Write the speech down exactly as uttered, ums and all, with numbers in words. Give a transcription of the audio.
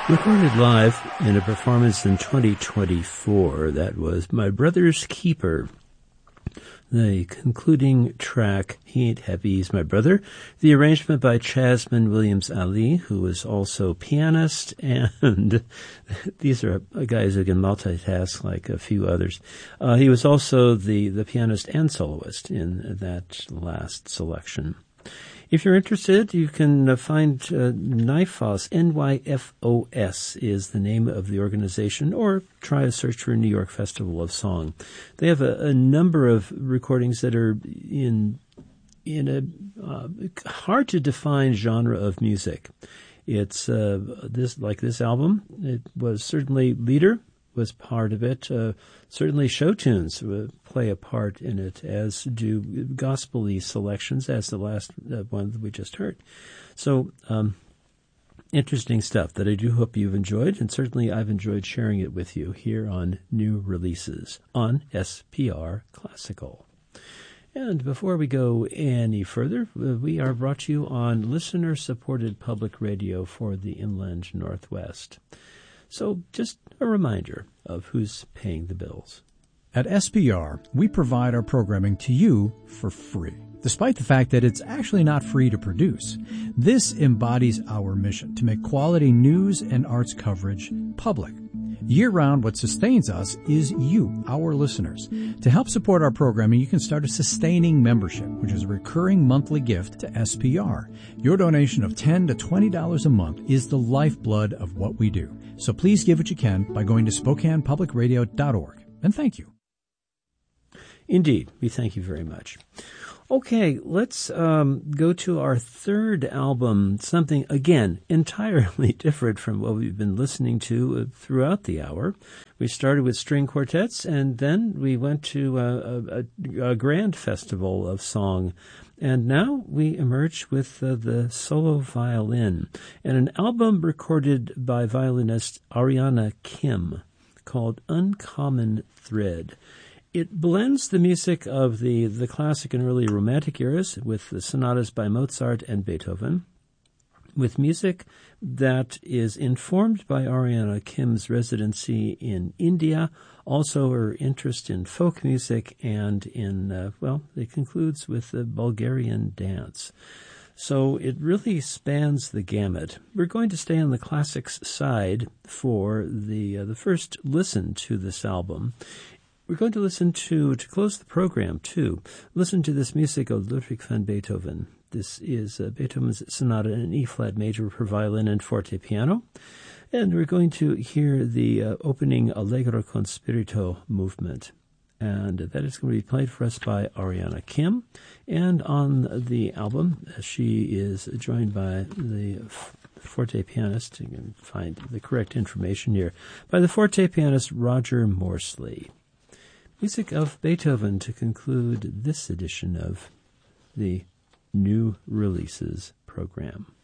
Recorded live in a performance in twenty twenty-four, that was My Brother's Keeper. The concluding track, He Ain't Heavy, He's My Brother. The arrangement by Chasman Williams-Ali, who is also pianist, and these are guys who can multitask like a few others. Uh, he was also the, the pianist and soloist in that last selection. If you're interested, you can uh, find uh, NYFOS, N Y F O S is the name of the organization, or try a search for New York Festival of Song. They have a, a number of recordings that are in in a uh, hard to define genre of music. It's uh, this like this album. It was certainly Leader was part of it. Uh, certainly show tunes uh, play a part in it, as do gospel-y selections, as the last uh, one that we just heard. So, um, interesting stuff that I do hope you've enjoyed, and certainly I've enjoyed sharing it with you here on New Releases on S P R Classical. And before we go any further, uh, we are brought to you on listener-supported public radio for the Inland Northwest. So just a reminder of who's paying the bills. At S P R, we provide our programming to you for free, despite the fact that it's actually not free to produce. This embodies our mission to make quality news and arts coverage public. Year-round, what sustains us is you, our listeners. To help support our programming, you can start a sustaining membership, which is a recurring monthly gift to S P R. Your donation of ten dollars to twenty dollars a month is the lifeblood of what we do. So please give what you can by going to Spokane Public Radio dot org. And thank you. Indeed. We thank you very much. Okay, let's um, go to our third album, something, again, entirely different from what we've been listening to uh, throughout the hour. We started with string quartets, and then we went to uh, a, a grand festival of song. And now we emerge with uh, the solo violin, and an album recorded by violinist Ariana Kim called Uncommon Thread. It blends the music of the, the classic and early romantic eras with the sonatas by Mozart and Beethoven, with music that is informed by Ariana Kim's residency in India, also her interest in folk music, and in, uh, well, it concludes with the Bulgarian dance. So it really spans the gamut. We're going to stay on the classics side for the uh, the first listen to this album. We're going to listen to, to close the program, too, listen to this music of Ludwig van Beethoven. This is uh, Beethoven's Sonata in E-flat major for violin and forte piano. And we're going to hear the uh, opening Allegro con spirito movement. And that is going to be played for us by Ariana Kim. And on the album, she is joined by the forte pianist, you can find the correct information here, by the forte pianist Roger Morsley. Music of Beethoven to conclude this edition of the New Releases program.